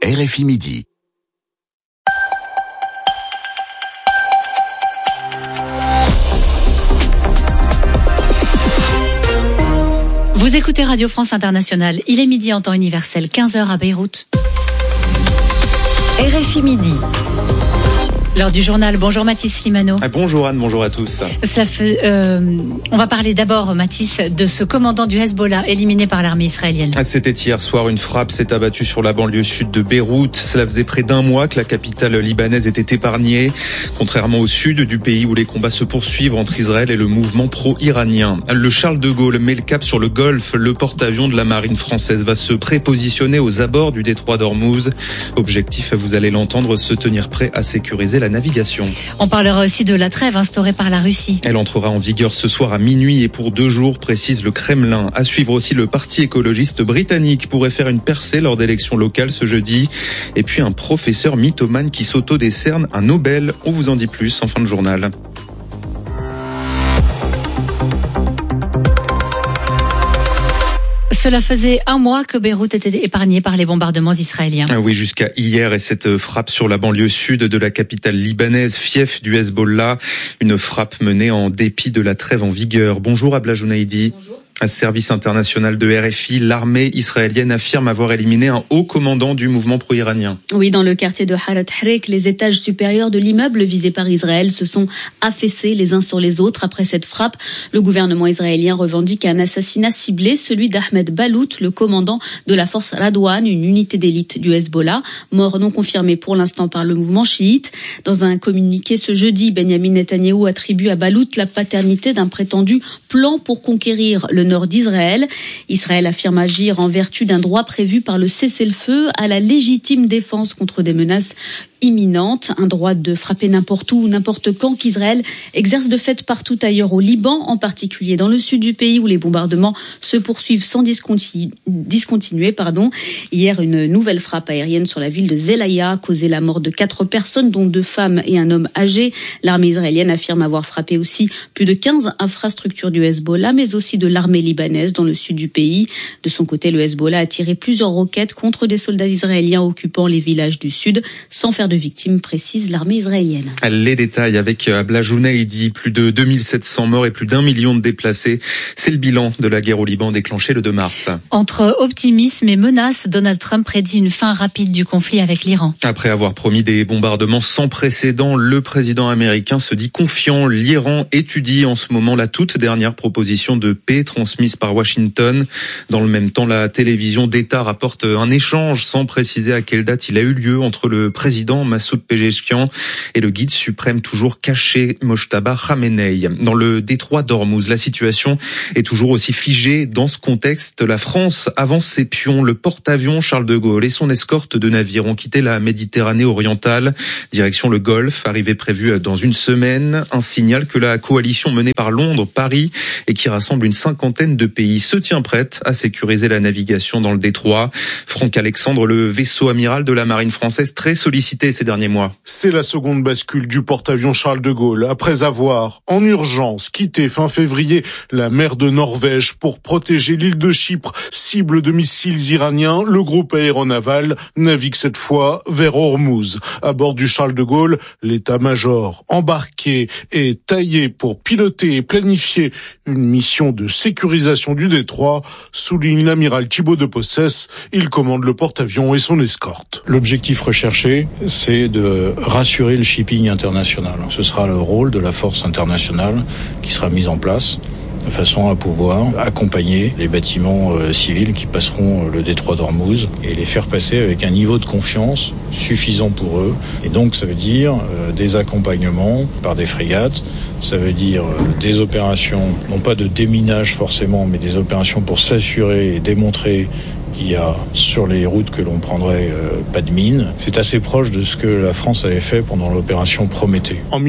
RFI Midi. Vous écoutez Radio France Internationale. Il est midi en temps universel, 15h à Beyrouth. RFI Midi. L'heure du journal. Bonjour Mathis Slimano. Bonjour Anne, bonjour à tous. On va parler d'abord, Mathis, de ce commandant du Hezbollah éliminé par l'armée israélienne. C'était hier soir, une frappe s'est abattue sur la banlieue sud de Beyrouth. Cela faisait près d'un mois que la capitale libanaise était épargnée, contrairement au sud du pays où les combats se poursuivent entre Israël et le mouvement pro-iranien. Le Charles de Gaulle met le cap sur le Golfe. Le porte-avions de la marine française va se prépositionner aux abords du détroit d'Ormuz. Objectif, vous allez l'entendre, se tenir prêt à sécuriser la navigation. On parlera aussi de la trêve instaurée par la Russie. Elle entrera en vigueur ce soir à minuit et pour 2 jours, précise le Kremlin. À suivre aussi, le parti écologiste britannique pourrait faire une percée lors d'élections locales ce jeudi. Et puis un professeur mythomane qui s'auto-décerne un Nobel. On vous en dit plus en fin de journal. Cela faisait un mois que Beyrouth était épargnée par les bombardements israéliens. Oui, jusqu'à hier, et cette frappe sur la banlieue sud de la capitale libanaise, fief du Hezbollah, une frappe menée en dépit de la trêve en vigueur. Bonjour Abla Jounaidi. Bonjour. Service international de RFI, l'armée israélienne affirme avoir éliminé un haut commandant du mouvement pro-iranien. Oui, dans le quartier de Harat Harek, les étages supérieurs de l'immeuble visé par Israël se sont affaissés les uns sur les autres après cette frappe. Le gouvernement israélien revendique un assassinat ciblé, celui d'Ahmed Balout, le commandant de la force Radwan, une unité d'élite du Hezbollah, mort non confirmé pour l'instant par le mouvement chiite. Dans un communiqué ce jeudi, Benjamin Netanyahou attribue à Balout la paternité d'un prétendu plan pour conquérir le nord d'Israël. Israël affirme agir en vertu d'un droit prévu par le cessez-le-feu à la légitime défense contre des menaces imminente, un droit de frapper n'importe où, n'importe quand qu'Israël exerce de fait partout ailleurs au Liban, en particulier dans le sud du pays où les bombardements se poursuivent sans discontinuer. Hier, une nouvelle frappe aérienne sur la ville de Zelaya a causé la mort de 4 personnes, dont 2 femmes et un homme âgé. L'armée israélienne affirme avoir frappé aussi plus de 15 infrastructures du Hezbollah, mais aussi de l'armée libanaise dans le sud du pays. De son côté, le Hezbollah a tiré plusieurs roquettes contre des soldats israéliens occupant les villages du sud, sans faire de victimes, précise l'armée israélienne. Les détails avec Abla Jounaidi, plus de 2700 morts et plus d'1 million de déplacés. C'est le bilan de la guerre au Liban déclenchée le 2 mars. Entre optimisme et menace, Donald Trump prédit une fin rapide du conflit avec l'Iran. Après avoir promis des bombardements sans précédent, le président américain se dit confiant. L'Iran étudie en ce moment la toute dernière proposition de paix transmise par Washington. Dans le même temps, la télévision d'État rapporte un échange sans préciser à quelle date il a eu lieu entre le président Massoud Pezeshkian et le guide suprême toujours caché Mojtaba Khamenei. Dans le détroit d'Ormuz, la situation est toujours aussi figée. Dans ce contexte, la France avance ses pions. Le porte-avions Charles de Gaulle et son escorte de navires ont quitté la Méditerranée orientale, direction le Golfe, arrivée prévue dans une semaine. Un signal que la coalition menée par Londres, Paris et qui rassemble une 50aine de pays se tient prête à sécuriser la navigation dans le détroit. Franck Alexandre, le vaisseau amiral de la marine française, très sollicité ces derniers mois. C'est la seconde bascule du porte-avions Charles de Gaulle, après avoir, en urgence, quitté fin février la mer de Norvège pour protéger l'île de Chypre, cible de missiles iraniens. Le groupe aéronaval navigue cette fois vers Ormuz. À bord du Charles de Gaulle, l'état-major embarqué et taillé pour piloter et planifier une mission de sécurisation du détroit, souligne l'amiral Thibaut de Possès. Il commande le porte-avions et son escorte. L'objectif recherché, c'est de rassurer le shipping international. Ce sera le rôle de la force internationale qui sera mise en place de façon à pouvoir accompagner les bâtiments civils qui passeront le détroit d'Ormuz et les faire passer avec un niveau de confiance suffisant pour eux. Et donc ça veut dire des accompagnements par des frégates, ça veut dire des opérations, non pas de déminage forcément, mais des opérations pour s'assurer et démontrer qu'il y a sur les routes que l'on prendrait pas de mines. C'est assez proche de ce que la France avait fait pendant l'opération Prométhée. En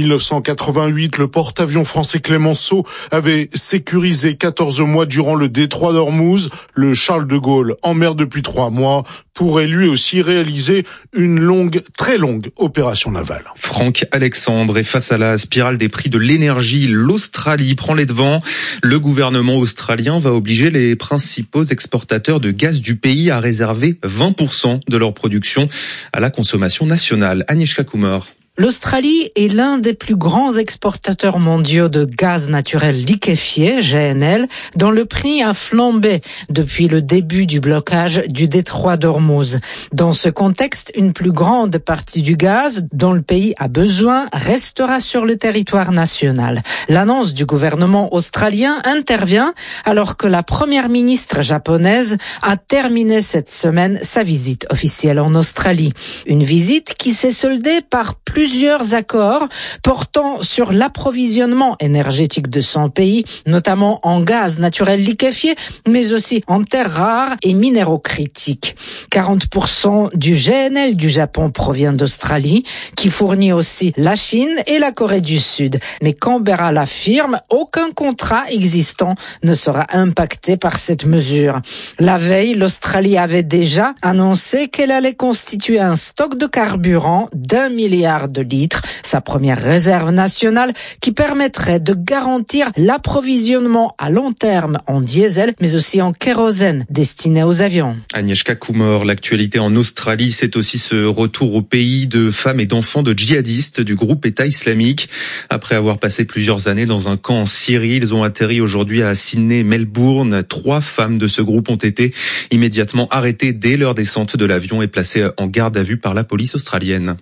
1988, le porte-avions français Clemenceau avait sécurisé 14 mois durant le détroit d'Ormuz. Le Charles de Gaulle, en mer depuis 3 mois, pourrait lui aussi réaliser une très longue opération navale. Franck Alexandre, et face à la spirale des prix de l'énergie, l'Australie prend les devants. Le gouvernement australien va obliger les principaux exportateurs de gaz du pays à réserver 20% de leur production à la consommation nationale. Agnieszka Kumor. L'Australie est l'un des plus grands exportateurs mondiaux de gaz naturel liquéfié, GNL, dont le prix a flambé depuis le début du blocage du détroit d'Ormuz. Dans ce contexte, une plus grande partie du gaz dont le pays a besoin restera sur le territoire national. L'annonce du gouvernement australien intervient alors que la première ministre japonaise a terminé cette semaine sa visite officielle en Australie. Une visite qui s'est soldée par plusieurs accords portant sur l'approvisionnement énergétique de son pays, notamment en gaz naturel liquéfié, mais aussi en terres rares et minéraux critiques. 40% du GNL du Japon provient d'Australie, qui fournit aussi la Chine et la Corée du Sud. Mais Canberra l'affirme, aucun contrat existant ne sera impacté par cette mesure. La veille, l'Australie avait déjà annoncé qu'elle allait constituer un stock de carburant d'1 milliard de litres, sa première réserve nationale qui permettrait de garantir l'approvisionnement à long terme en diesel, mais aussi en kérosène destiné aux avions. Agnieszka Kumor, l'actualité en Australie, c'est aussi ce retour au pays de femmes et d'enfants de djihadistes du groupe État islamique. Après avoir passé plusieurs années dans un camp en Syrie, ils ont atterri aujourd'hui à Sydney et Melbourne. 3 femmes de ce groupe ont été immédiatement arrêtées dès leur descente de l'avion et placées en garde à vue par la police australienne.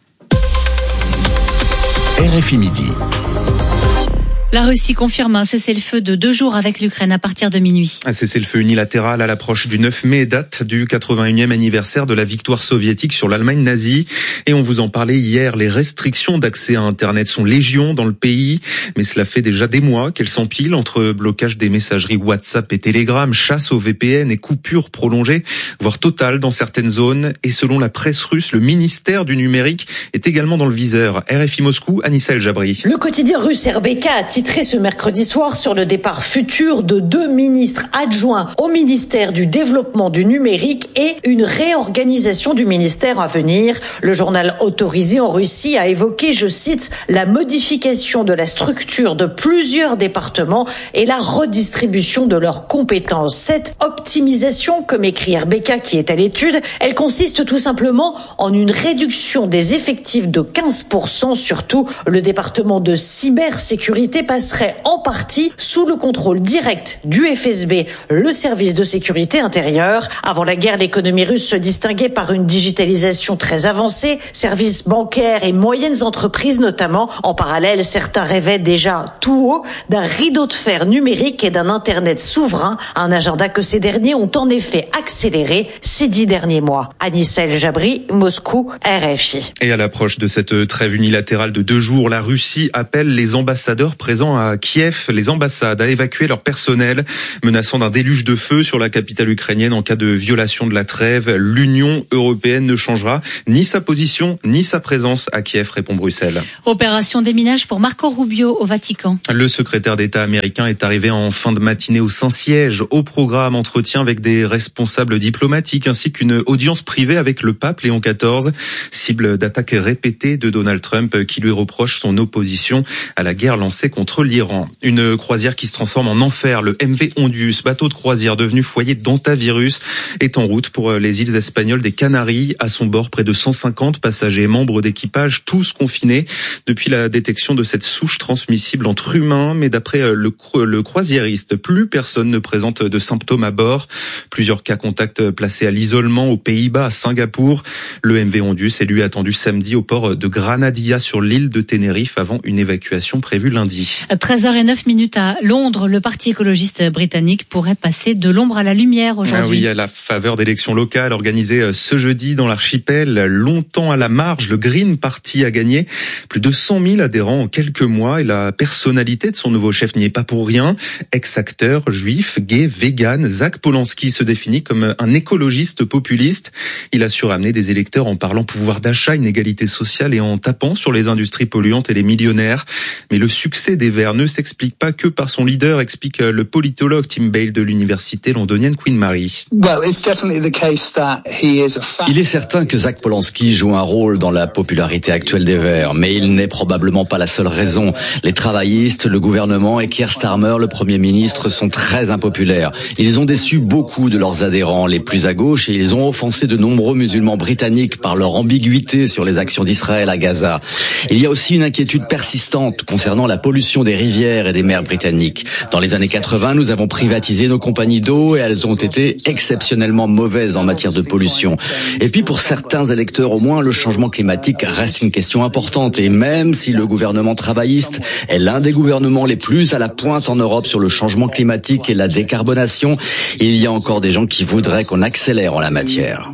RFI Midi. La Russie confirme un cessez-le-feu de 2 jours avec l'Ukraine à partir de minuit. Un cessez-le-feu unilatéral à l'approche du 9 mai, date du 81e anniversaire de la victoire soviétique sur l'Allemagne nazie. Et on vous en parlait hier, les restrictions d'accès à Internet sont légion dans le pays. Mais cela fait déjà des mois qu'elles s'empilent entre blocage des messageries WhatsApp et Telegram, chasse aux VPN et coupures prolongées, voire totales dans certaines zones. Et selon la presse russe, le ministère du numérique est également dans le viseur. RFI Moscou, Anissa El Jabri. Le quotidien russe RBK a titré ce mercredi soir sur le départ futur de 2 ministres adjoints au ministère du développement du numérique et une réorganisation du ministère à venir. Le journal autorisé en Russie a évoqué, je cite, la modification de la structure de plusieurs départements et la redistribution de leurs compétences. Cette optimisation, comme écrit RBK qui est à l'étude, elle consiste tout simplement en une réduction des effectifs de 15%. Surtout, le département de cybersécurité passerait en partie sous le contrôle direct du FSB, le service de sécurité intérieure. Avant la guerre, l'économie russe se distinguait par une digitalisation très avancée, services bancaires et moyennes entreprises notamment. En parallèle, certains rêvaient déjà tout haut d'un rideau de fer numérique et d'un Internet souverain, un agenda que ces derniers ont en effet accéléré ces 10 derniers mois. Anissa El Jabri, Moscou, RFI. Et à l'approche de cette trêve unilatérale de 2 jours, la Russie appelle les ambassadeurs présents à Kiev, les ambassades, à évacuer leur personnel, menaçant d'un déluge de feu sur la capitale ukrainienne en cas de violation de la trêve. L'Union européenne ne changera ni sa position, ni sa présence à Kiev, répond Bruxelles. Opération déminage pour Marco Rubio au Vatican. Le secrétaire d'État américain est arrivé en fin de matinée au Saint-Siège. Au programme, entretien avec des responsables diplomatiques ainsi qu'une audience privée avec le pape Léon XIV, cible d'attaques répétées de Donald Trump qui lui reproche son opposition à la guerre lancée contre l'Iran. Une croisière qui se transforme en enfer. Le MV Ondius, bateau de croisière devenu foyer d'hantavirus, est en route pour les îles espagnoles des Canaries. À son bord, près de 150 passagers et membres d'équipage, tous confinés depuis la détection de cette souche transmissible entre humains. Mais d'après le croisiériste, plus personne ne présente de symptômes à bord. Plusieurs cas contacts placés à l'isolement aux Pays-Bas, à Singapour. Le MV Ondius est lui attendu samedi au port de Granadilla sur l'île de Tenerife avant une évacuation prévue lundi. 13h09 à Londres, le parti écologiste britannique pourrait passer de l'ombre à la lumière aujourd'hui. Ah oui, à la faveur d'élections locales organisées ce jeudi dans l'archipel. Longtemps à la marge, le Green Party a gagné plus de 100 000 adhérents en quelques mois et la personnalité de son nouveau chef n'y est pas pour rien. Ex-acteur, juif, gay, vegan, Zach Polanski se définit comme un écologiste populiste. Il a su ramener des électeurs en parlant pouvoir d'achat, inégalité sociale et en tapant sur les industries polluantes et les millionnaires. Mais le succès des Verts ne s'explique pas que par son leader, explique le politologue Tim Bale de l'université londonienne Queen Mary. Il est certain que Zach Polanski joue un rôle dans la popularité actuelle des Verts, mais il n'est probablement pas la seule raison. Les travaillistes, le gouvernement et Keir Starmer, le Premier ministre, sont très impopulaires. Ils ont déçu beaucoup de leurs adhérents les plus à gauche et ils ont offensé de nombreux musulmans britanniques par leur ambiguïté sur les actions d'Israël à Gaza. Il y a aussi une inquiétude persistante concernant la pollution des rivières et des mers britanniques. Dans les années 80, nous avons privatisé nos compagnies d'eau et elles ont été exceptionnellement mauvaises en matière de pollution. Et puis pour certains électeurs au moins, le changement climatique reste une question importante. Et même si le gouvernement travailliste est l'un des gouvernements les plus à la pointe en Europe sur le changement climatique et la décarbonation, il y a encore des gens qui voudraient qu'on accélère en la matière.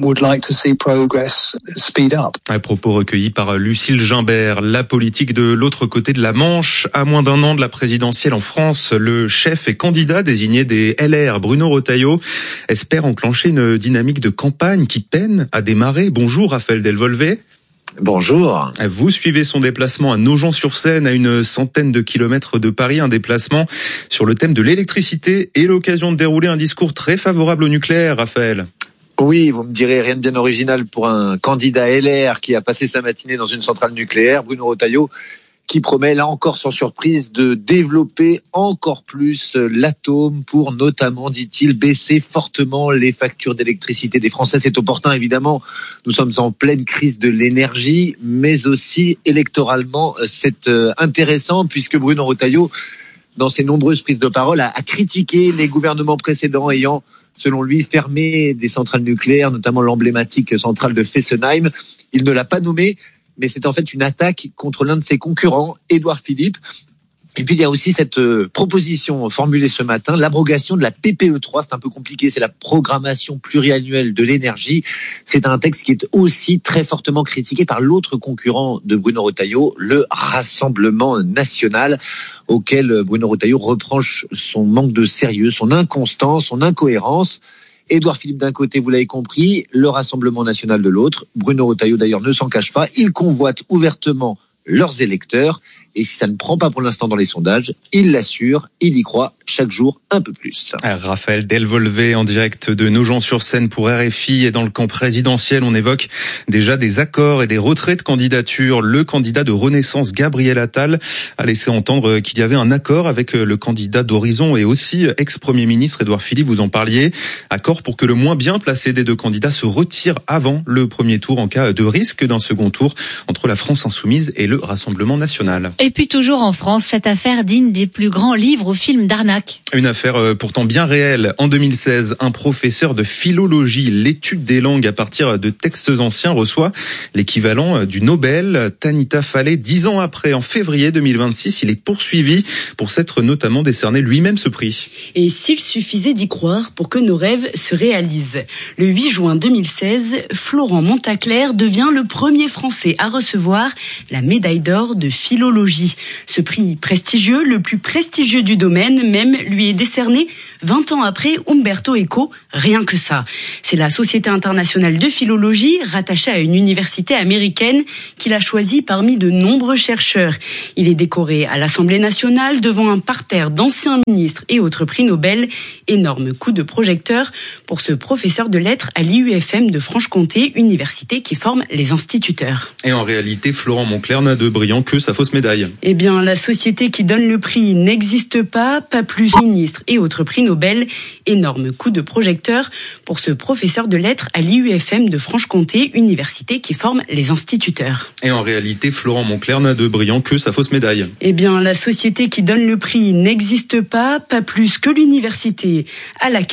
Un propos recueilli par Lucille Gimbert. La politique de l'autre côté de la Manche. À moins d'un an de la présidentielle en France, le chef et candidat désigné des LR, Bruno Retailleau, espère enclencher une dynamique de campagne qui peine à démarrer. Bonjour Raphaël Delvolvé. Bonjour. Vous suivez son déplacement à Nogent-sur-Seine, à une centaine de kilomètres de Paris, un déplacement sur le thème de l'électricité et l'occasion de dérouler un discours très favorable au nucléaire, Raphaël. Oui, vous me direz, rien de bien original pour un candidat LR qui a passé sa matinée dans une centrale nucléaire, Bruno Retailleau, qui promet là encore sans surprise de développer encore plus l'atome pour notamment, dit-il, baisser fortement les factures d'électricité des Français. C'est opportun évidemment, nous sommes en pleine crise de l'énergie, mais aussi électoralement c'est intéressant puisque Bruno Retailleau, dans ses nombreuses prises de parole, a critiqué les gouvernements précédents ayant, selon lui, fermé des centrales nucléaires, notamment l'emblématique centrale de Fessenheim. Il ne l'a pas nommé, mais c'est en fait une attaque contre l'un de ses concurrents, Édouard Philippe. Et puis il y a aussi cette proposition formulée ce matin, l'abrogation de la PPE3, c'est un peu compliqué, c'est la programmation pluriannuelle de l'énergie. C'est un texte qui est aussi très fortement critiqué par l'autre concurrent de Bruno Retailleau, le Rassemblement national, auquel Bruno Retailleau reproche son manque de sérieux, son inconstance, son incohérence. Édouard Philippe d'un côté, vous l'avez compris, le Rassemblement national de l'autre. Bruno Retailleau d'ailleurs ne s'en cache pas, il convoite ouvertement leurs électeurs. Et si ça ne prend pas pour l'instant dans les sondages, il l'assure, il y croit chaque jour un peu plus. Raphaël Delvolvé en direct de Nogent-sur-Seine pour RFI. Et dans le camp présidentiel, on évoque déjà des accords et des retraits de candidature. Le candidat de Renaissance, Gabriel Attal, a laissé entendre qu'il y avait un accord avec le candidat d'Horizon et aussi ex-premier ministre Édouard Philippe, vous en parliez. Accord pour que le moins bien placé des deux candidats se retire avant le premier tour en cas de risque d'un second tour entre la France insoumise et le Rassemblement national. Et puis toujours en France, cette affaire digne des plus grands livres ou films d'arnaque. Une affaire pourtant bien réelle. En 2016, un professeur de philologie, l'étude des langues à partir de textes anciens, reçoit l'équivalent du Nobel. Tanita Fallet, 10 ans après, en février 2026, il est poursuivi pour s'être notamment décerné lui-même ce prix. Et s'il suffisait d'y croire pour que nos rêves se réalisent. Le 8 juin 2016, Florent Montaclair devient le premier Français à recevoir la médaille d'or de philologie. Ce prix prestigieux, le plus prestigieux du domaine même, lui est décerné 20 ans après Umberto Eco, rien que ça. C'est la Société internationale de philologie, rattachée à une université américaine, qui l'a choisi parmi de nombreux chercheurs. Il est décoré à l'Assemblée nationale devant un parterre d'anciens ministres et autres prix Nobel. Énorme coup de projecteur pour ce professeur de lettres à l'IUFM de Franche-Comté, université qui forme les instituteurs. Et en réalité, Florent Montclair n'a de brillant que sa fausse médaille. Eh bien, la société qui donne le prix n'existe pas plus ministres et autres prix Nobel. Énorme coup de projecteur pour ce professeur de lettres à l'IUFM de Franche-Comté, université qui forme les instituteurs. Et en réalité, Florent Montclair n'a de brillant que sa fausse médaille. Eh bien, la société qui donne le prix n'existe pas plus que l'université à laquelle